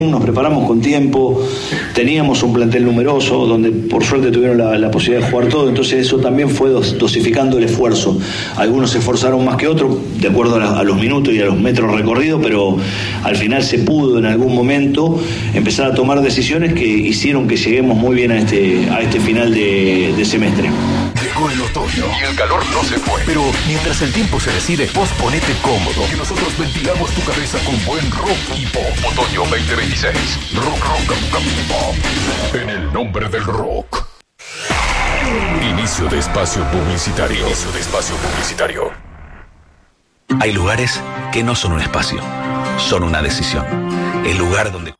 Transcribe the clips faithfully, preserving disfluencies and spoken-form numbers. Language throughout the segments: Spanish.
Nos preparamos con tiempo, teníamos un plantel numeroso, donde por suerte tuvieron la, la posibilidad de jugar todo, entonces eso también fue dos, dosificando el esfuerzo. Algunos se esforzaron más que otros, de acuerdo a, la, a los minutos y a los metros recorridos, pero al final se pudo en algún momento empezar a tomar decisiones que hicieron que lleguemos muy bien a este, a este final de, de semestre. Llegó el otoño y el calor no se fue. Pero mientras el tiempo se decide, vos ponete cómodo, que nosotros ventilamos tu cabeza con buen rock y pop. Otoño veinte veintiséis. Rock, rock, rock, pop. En el nombre del rock. Inicio de espacio publicitario. Inicio de espacio publicitario. Hay lugares que no son un espacio, son una decisión. El lugar donde...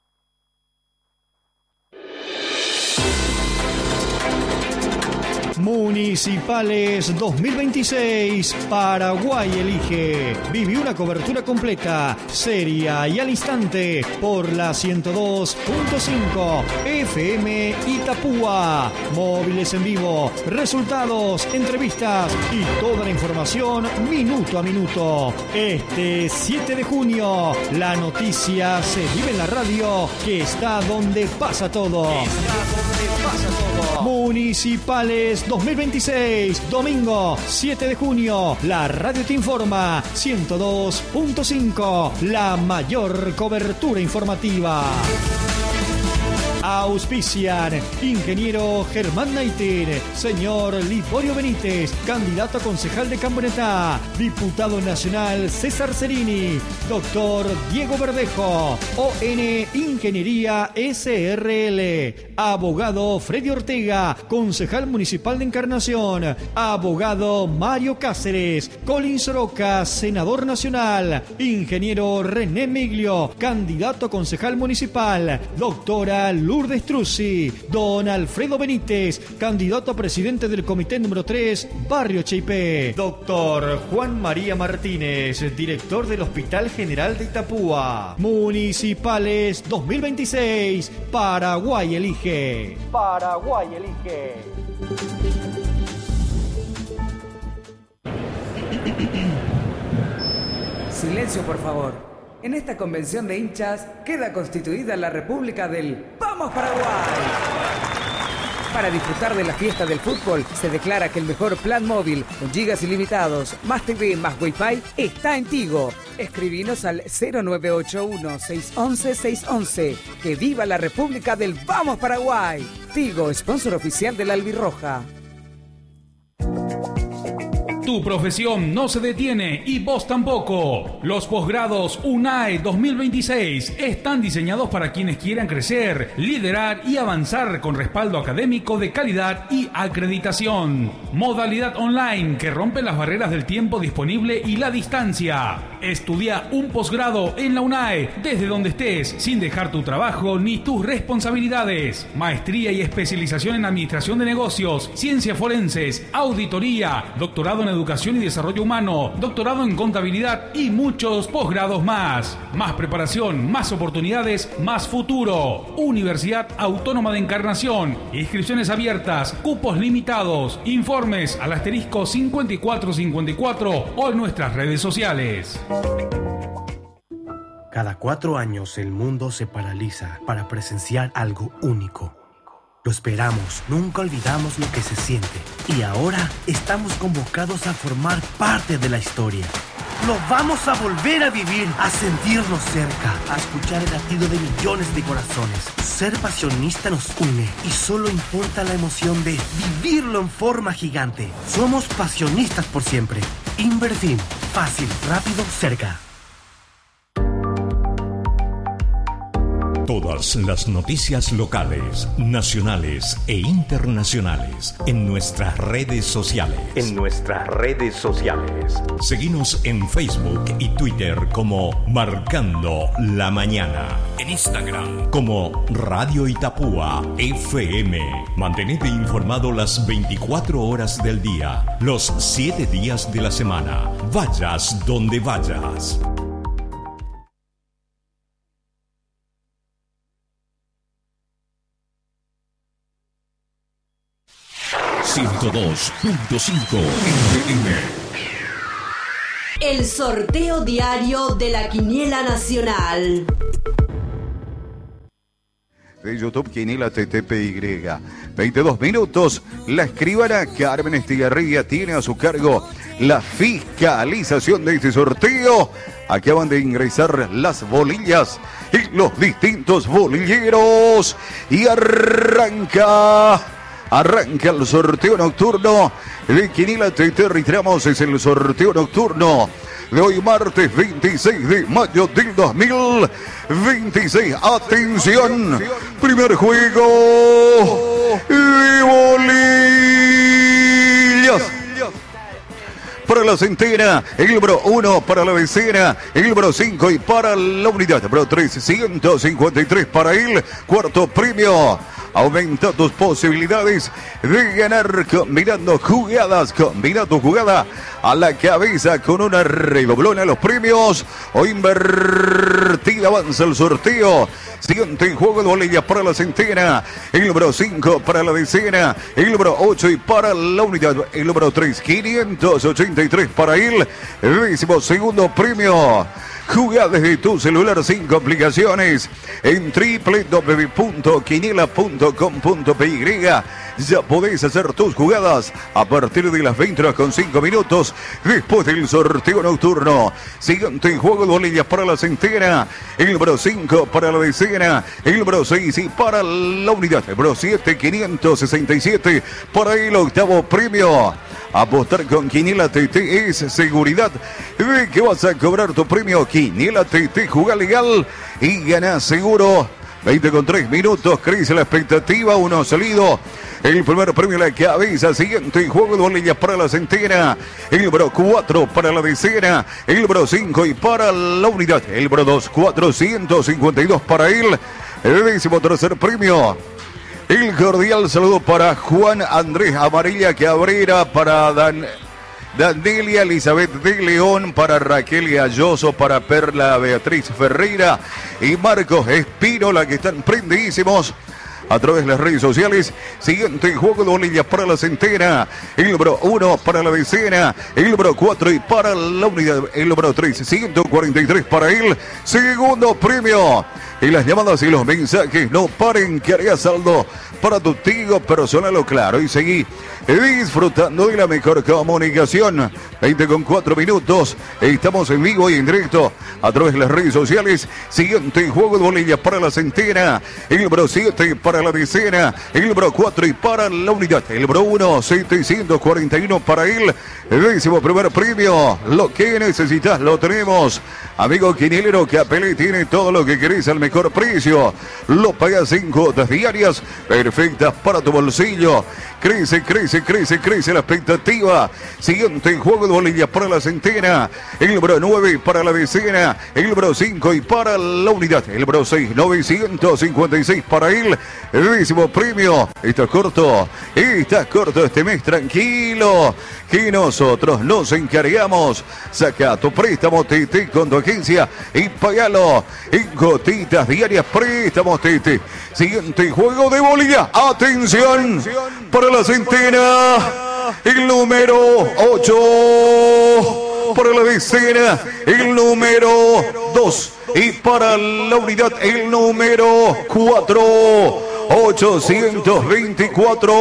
Municipales dos mil veintiséis, Paraguay elige. Viví una cobertura completa, seria y al instante por la ciento dos punto cinco F M Itapúa. Móviles en vivo, resultados, entrevistas y toda la información minuto a minuto. Este siete de junio, la noticia se vive en la radio, que está donde pasa todo. Está donde pasa todo. Municipales dos mil veintiséis, domingo siete de junio, la radio te informa, ciento dos punto cinco, la mayor cobertura informativa. Auspician ingeniero Germán Naiter, señor Liborio Benítez, candidato a concejal de Camioneta, diputado nacional César Cerini, doctor Diego Verdejo, O N Ingeniería S R L, abogado Freddy Ortega, concejal municipal de Encarnación, abogado Mario Cáceres, Colin Soroca, senador nacional, ingeniero René Miglio, candidato a concejal municipal, doctora Lourdes Truzzi, don Alfredo Benítez, candidato a presidente del comité número tres, Barrio Cheipé, doctor Juan María Martínez, director del Hospital General de Itapúa. Municipales dos mil veintiséis, Paraguay elige. Paraguay elige. Silencio, por favor. En esta convención de hinchas queda constituida la República del ¡Vamos Paraguay! Para disfrutar de la fiesta del fútbol, se declara que el mejor plan móvil, con gigas ilimitados, más T V, más Wi-Fi, está en Tigo. Escribinos al cero nueve ocho uno, seis uno uno, seis uno uno. ¡Que viva la República del Vamos Paraguay! Tigo, sponsor oficial de la Albirroja. Tu profesión no se detiene y vos tampoco. Los posgrados UNAE dos mil veintiséis están diseñados para quienes quieran crecer, liderar y avanzar con respaldo académico de calidad y acreditación. Modalidad online que rompe las barreras del tiempo disponible y la distancia. Estudia un posgrado en la UNAE desde donde estés, sin dejar tu trabajo ni tus responsabilidades. Maestría y especialización en administración de negocios, ciencias forenses, auditoría, doctorado en Educación y Desarrollo Humano, doctorado en Contabilidad y muchos posgrados más. Más preparación, más oportunidades, más futuro. Universidad Autónoma de Encarnación. Inscripciones abiertas, cupos limitados. Informes al asterisco cincuenta y cuatro cincuenta y cuatro o en nuestras redes sociales. Cada cuatro años el mundo se paraliza para presenciar algo único. Lo esperamos, nunca olvidamos lo que se siente. Y ahora estamos convocados a formar parte de la historia. Lo vamos a volver a vivir, a sentirnos cerca, a escuchar el latido de millones de corazones. Ser pasionista nos une y solo importa la emoción de vivirlo en forma gigante. Somos pasionistas por siempre. Invertim, fácil, rápido, cerca. Todas las noticias locales, nacionales e internacionales en nuestras redes sociales. En nuestras redes sociales. Seguinos en Facebook y Twitter como Marcando la Mañana. En Instagram como Radio Itapúa F M. Mantenete informado las veinticuatro horas del día, los siete días de la semana. Vayas donde vayas. ciento dos punto cinco F M. El sorteo diario de la Quiniela Nacional. de YouTube, Quiniela T T P Y. veintidós minutos, la escribana Carmen Estigarribia tiene a su cargo la fiscalización de este sorteo. Acaban de ingresar las bolillas y los distintos bolilleros y arranca, arranca el sorteo nocturno de Quiniela T T. Reiteramos, es el sorteo nocturno de hoy martes veintiséis de mayo del dos mil veintiséis. Atención, primer juego de bolillas. Para la centena, el número uno, para la decena, el número cinco y para la unidad, número trescientos cincuenta y tres para el cuarto premio. Aumenta tus posibilidades de ganar combinando jugadas, combinando jugada a la cabeza con una redoblona a los premios o invertida. Avanza el sorteo. Siguiente juego de bolillas para la centena, el número cinco para la decena, el número ocho y para la unidad, el número tres, quinientos ochenta y tres para el décimo segundo premio. Jugá desde tu celular sin complicaciones en doble u doble u doble u punto quiniela punto com punto p y. Ya podés hacer tus jugadas a partir de las veinte horas con cinco minutos después del sorteo nocturno. Siguiente juego de bolillas para la centena, el número cinco para la decena, el número seis y para la unidad, el número siete, quinientos sesenta y siete para el octavo premio. Apostar con Quiniela T T es seguridad de que vas a cobrar tu premio. Quiniela T T, jugá legal y gana seguro. veinte con tres minutos, crece la expectativa, uno salido. El primer premio a la cabeza, siguiente juego de bolillas para la centena, el número cuatro para la decena, el número cinco y para la unidad, el número dos, cuatrocientos cincuenta y dos para él, el décimo tercer premio. El cordial saludo para Juan Andrés Amarilla Cabrera, para Dan, Danelia Elizabeth de León, para Raquel Galloso, para Perla Beatriz Ferreira y Marcos Espínola, que están prendidísimos a través de las redes sociales. Siguiente juego de bolillas para la centena, el número uno para la decena, el número cuatro y para la unidad, el número tres, ciento cuarenta y tres para el segundo premio. Y las llamadas y los mensajes no paren, que haría saldo para tu Tigo personal o Claro. Y seguí disfrutando de la mejor comunicación. veinte con cuatro minutos. Estamos en vivo y en directo a través de las redes sociales. Siguiente juego de bolillas para la centena, el número siete para la decena, el número cuatro y para la unidad, el número uno, setecientos cuarenta y uno para el décimo primer premio. Lo que necesitas lo tenemos. Amigo quinielero, Capelé tiene todo lo que querés al mejor precio. Lo pagas en cuotas diarias perfectas para tu bolsillo. Crece, crece, crece, crece la expectativa. Siguiente juego de bolillas para la centena, el número nueve para la decena, el número cinco y para la unidad, el número seis, novecientos cincuenta y seis para el décimo premio. Estás corto, estás corto este mes, tranquilo, que nosotros nos encargamos. Saca tu préstamo T T con tu agencia y pagalo en gotitas diarias. Préstamos T T. Siguiente juego de bolilla. Atención para la centena, el número ocho para la decena, el número dos y para la unidad, el número cuatro, ochocientos veinticuatro.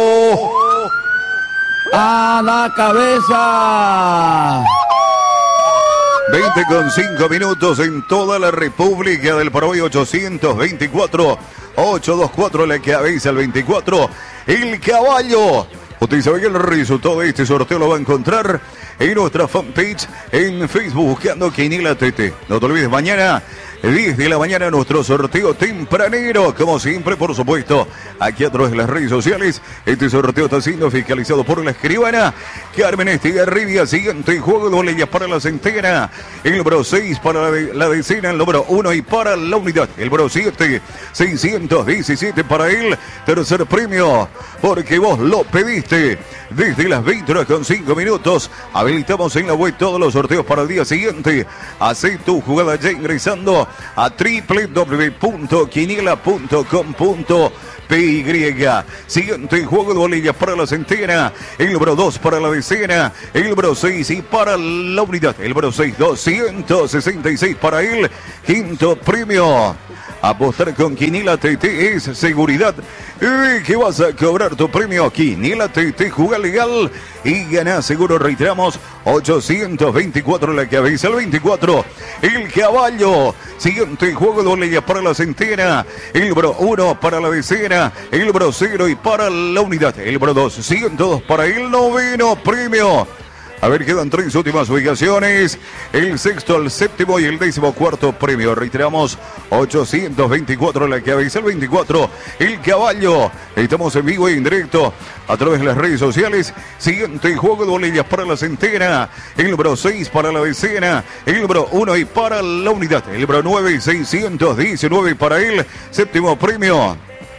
A la cabeza. veinte con cinco minutos en toda la República del Paraguay. Ochocientos veinticuatro, ochocientos veinticuatro la cabeza, el veinticuatro, el caballo. Usted sabe que el resultado de este sorteo lo va a encontrar en nuestra fanpage en Facebook buscando Quiniela T T. No te olvides, mañana diez de la mañana nuestro sorteo tempranero, como siempre, por supuesto, aquí a través de las redes sociales. Este sorteo está siendo fiscalizado por la escribana Carmen Estigarribia. Siguiente juego de bolillas para la centena, el número seis para la, de, la decena, el número uno y para la unidad, el número siete, seiscientos diecisiete para el tercer premio, porque vos lo pediste. Desde las veinte horas con cinco minutos habilitamos en la web todos los sorteos para el día siguiente. Hacé tu jugada ya ingresando ingreso a doble u doble u doble u punto quiniela punto com punto P Y. Siguiente juego de bolillas para la centena, el número dos para la decena, el número seis y para la unidad, el número seis, doscientos sesenta y seis para el quinto premio. Apostar con Quiniela T T es seguridad de que vas a cobrar tu premio. Quiniela T T, juega legal y gana seguro. Reiteramos, ochocientos veinticuatro la cabeza, el veinticuatro el caballo. Siguiente juego de bolillas para la centena, el número uno para la decena, el número cero y para la unidad, el número dos, ciento dos para el noveno premio. A ver, quedan tres últimas ubicaciones. El sexto, el séptimo y el décimo cuarto premio. Reiteramos, ochocientos veinticuatro la cabeza, el veinticuatro el caballo. Estamos en vivo y en directo a través de las redes sociales. Siguiente juego de bolillas para la centena. El número seis para la decena. El número uno y para la unidad. El número nueve, seiscientos diecinueve para el séptimo premio.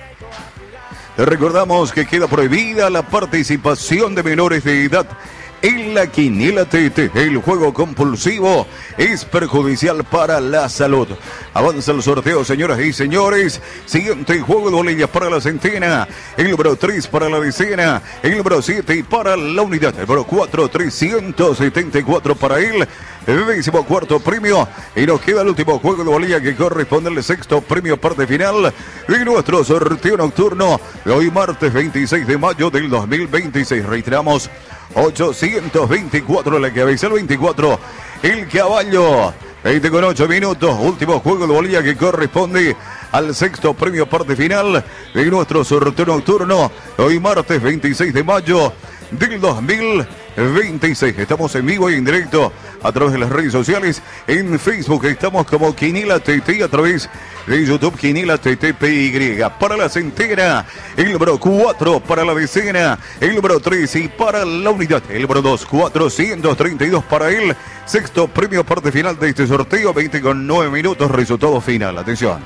Recordamos que queda prohibida la participación de menores de edad en la Quiniela T T. El juego compulsivo es perjudicial para la salud. Avanza el sorteo, señoras y señores. Siguiente juego de bolillas para la centena. El número tres para la decena. El número siete y para la unidad. El número cuatro, trescientos setenta y cuatro para él. El décimo cuarto premio. Y nos queda el último juego de bolilla que corresponde al sexto premio, parte final de nuestro sorteo nocturno de hoy martes veintiséis de mayo del dos mil veintiséis. Reiteramos, ochocientos veinticuatro la cabeza, el veinticuatro el caballo. veinte con ocho minutos, último juego de bolilla que corresponde al sexto premio, parte final de nuestro sorteo nocturno hoy martes veintiséis de mayo del dos mil veintiséis. Estamos en vivo y en directo a través de las redes sociales. En Facebook estamos como Quiniela T T, a través de YouTube Quiniela T T P Y. Para la centena, el número cuatro para la decena, el número tres y para la unidad, el número dos, cuatrocientos treinta y dos para el sexto premio, parte final de este sorteo. Veinte con nueve minutos, resultado final. Atención.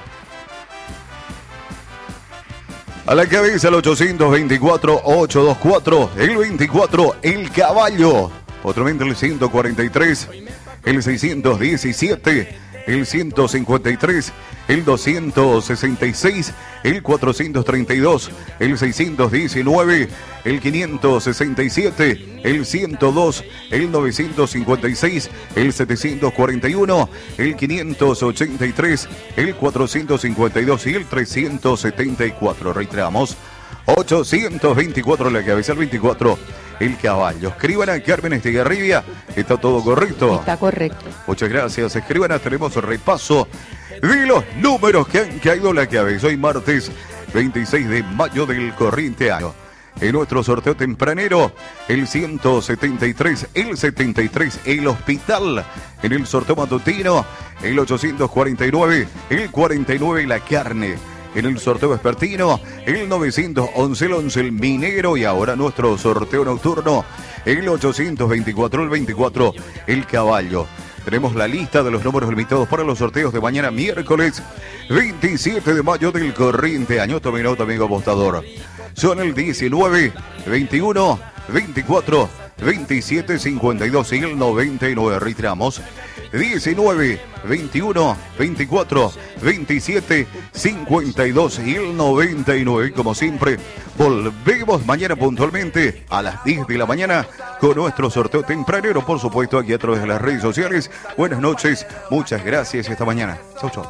A la cabeza el ochocientos veinticuatro, ochocientos veinticuatro, el veinticuatro, el caballo. Otro el ciento cuarenta y tres, el seiscientos diecisiete, el ciento cincuenta y tres, el doscientos sesenta y seis, el cuatrocientos treinta y dos, el seiscientos diecinueve, el quinientos sesenta y siete, el ciento dos, el novecientos cincuenta y seis, el setecientos cuarenta y uno, el quinientos ochenta y tres, el cuatrocientos cincuenta y dos y el trescientos setenta y cuatro. Reiteramos, ochocientos veinticuatro la cabeza, el veinticuatro el caballo. Escriban a Carmen Estigarribia, ¿está todo correcto? Está correcto. Muchas gracias. Escriban, tenemos el repaso de los números que han caído en la cabeza. Hoy martes veintiséis de mayo del corriente año. En nuestro sorteo tempranero, el ciento setenta y tres, el setenta y tres, el hospital. En el sorteo matutino, el ochocientos cuarenta y nueve, el cuarenta y nueve, la carne. En el sorteo vespertino, el novecientos once, el once, el minero. Y ahora nuestro sorteo nocturno, el ochocientos veinticuatro, el veinticuatro, el caballo. Tenemos la lista de los números limitados para los sorteos de mañana, miércoles veintisiete de mayo del corriente año. Tome nota, amigo apostador. Son el diecinueve, veintiuno, veinticuatro, veintisiete, cincuenta y dos y el noventa y nueve. Reiteramos, diecinueve, veintiuno, veinticuatro, veintisiete, cincuenta y dos y el noventa y nueve. Como siempre, volvemos mañana puntualmente a las diez de la mañana con nuestro sorteo tempranero, por supuesto, aquí a través de las redes sociales. Buenas noches, muchas gracias y hasta mañana. Chau, chau.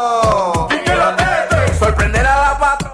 Sorprender a la patrona.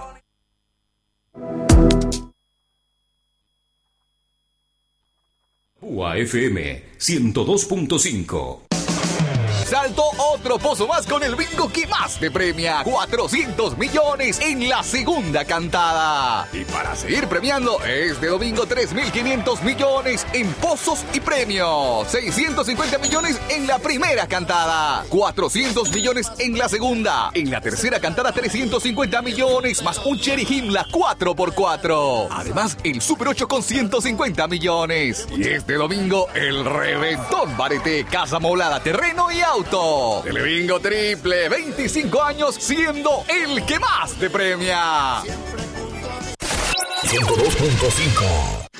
U A F M ciento dos punto cinco. Saltó otro pozo más con el bingo que más te premia. cuatrocientos millones en la segunda cantada. Y para seguir premiando, este domingo tres mil quinientos millones en pozos y premios. seiscientos cincuenta millones en la primera cantada. cuatrocientos millones en la segunda. En la tercera cantada, trescientos cincuenta millones más un Cherry Himla cuatro por cuatro. Además, el Super ocho con ciento cincuenta millones. Y este domingo, el reventón Barete, casa moblada, terreno y auto. Telebingo triple, veinticinco años siendo el que más te premia. ciento dos punto cinco.